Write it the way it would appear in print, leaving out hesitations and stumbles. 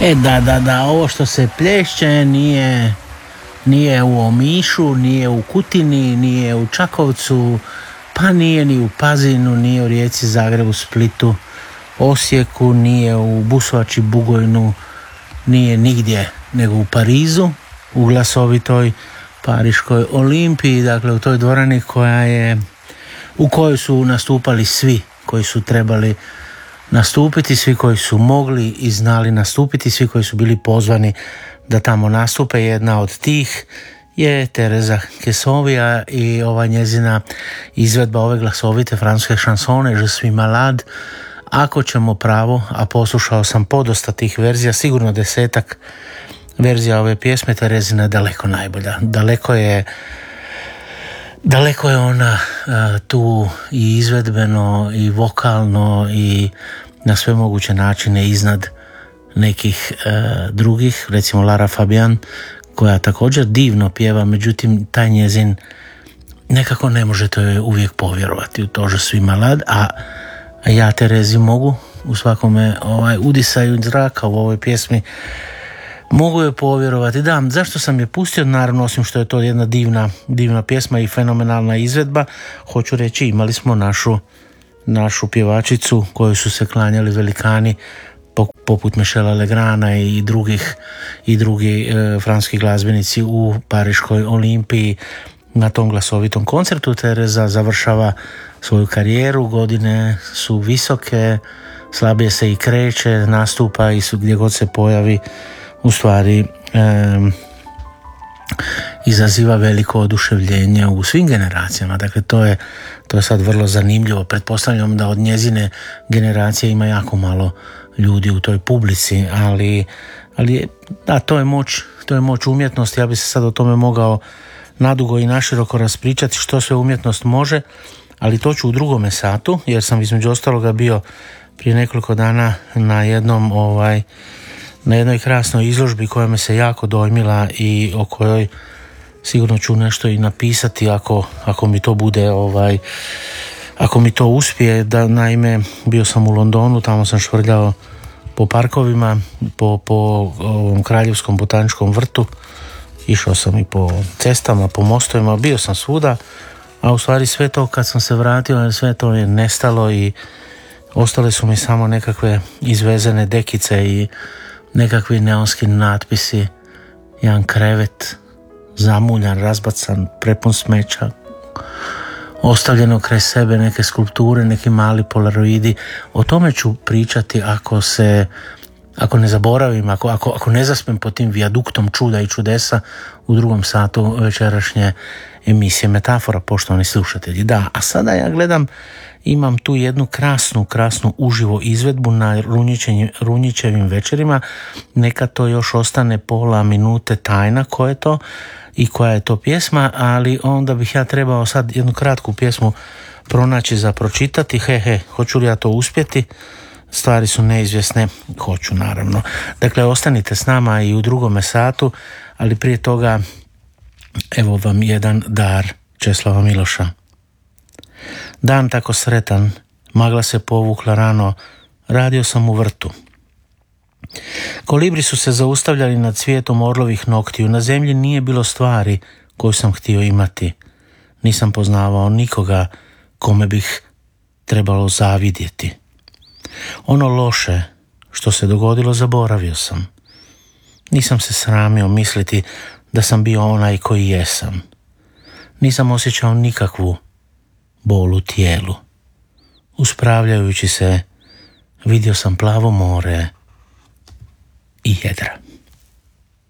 Da, ovo što se plješće nije u Omišu, nije u Kutini, nije u Čakovcu, pa nije ni u Pazinu, nije u Rijeci, Zagrebu, Splitu, Osijeku, nije u Busovači, Bugojnu, nije nigdje nego u Parizu, u glasovitoj Pariškoj Olimpiji, dakle u toj dvorani u kojoj su nastupali svi koji su trebali nastupiti, svi koji su mogli i znali nastupiti, svi koji su bili pozvani da tamo nastupe. Jedna od tih je Tereza Kesovija i ova njezina izvedba ove glasovite francuske šansone Je suis malade. Ako ćemo pravo, a poslušao sam podosta tih verzija, sigurno 10 verzija ove pjesme, Terezina je daleko najbolja. Daleko je ona tu i izvedbeno i vokalno i na sve moguće načine iznad nekih drugih, recimo Lara Fabian koja također divno pjeva, međutim taj njezin nekako ne možete joj uvijek povjerovati u to Je suis malade, a ja Terezi mogu u svakome udisaju zraka u ovoj pjesmi mogu joj povjerovati. Da, zašto sam je pustio? Naravno, osim što je to jedna divna pjesma i fenomenalna izvedba, hoću reći, imali smo našu pjevačicu koju su se klanjali velikani poput Michela Legrana i drugi francuski glazbenici u Pariškoj Olimpiji. Na tom glasovitom koncertu Tereza završava svoju karijeru, godine su visoke, slabije se i kreće, nastupa i gdje god se pojavi u stvari izaziva veliko oduševljenje u svim generacijama. Dakle, to je sad vrlo zanimljivo. Pretpostavljam da od njezine generacije ima jako malo ljudi u toj publici, ali da, to je moć umjetnosti. Ja bi se sad o tome mogao nadugo i naširoko raspričati što sve umjetnost može, ali to ću u drugome satu, jer sam između ostaloga bio prije nekoliko dana na jednoj krasnoj izložbi koja me se jako dojmila i o kojoj sigurno ću nešto i napisati ako mi to bude ako mi to uspije. Da, naime, bio sam u Londonu, tamo sam švrljao po parkovima, po ovom Kraljevskom botaničkom vrtu, išao sam i po cestama, po mostovima, bio sam svuda, a u stvari sve to kad sam se vratio, sve to je nestalo i ostale su mi samo nekakve izvezene dekice i nekakvi neonski natpisi, jedan krevet zamuljan, razbacan, prepun smeća, ostavljeno kraj sebe neke skulpture, neki mali polaroidi. O tome ću pričati ako ne zaboravim, ako ne zaspem pod tim vijaduktom čuda i čudesa u drugom satu večerašnje emisije Metafora, poštovani slušatelji. Da, a sada ja gledam, imam tu jednu krasnu uživo izvedbu na Runjićevim večerima. Neka to još ostane pola minute tajna ko je to i koja je to pjesma, ali onda bih ja trebao sad jednu kratku pjesmu pronaći za pročitati. Hoću li ja to uspjeti? Stvari su neizvjesne, hoću naravno. Dakle, ostanite s nama i u drugome satu, ali prije toga evo vam jedan dar Česlava Miloša. Dan tako sretan, magla se povukla rano, radio sam u vrtu. Kolibri su se zaustavljali nad cvijetom orlovih noktiju, na zemlji nije bilo stvari koju sam htio imati. Nisam poznavao nikoga kome bih trebalo zavidjeti. Ono loše što se dogodilo zaboravio sam. Nisam se sramio misliti da sam bio onaj koji jesam. Nisam osjećao nikakvu bol u tijelu. Uspravljajući se, vidio sam plavo more i jedra.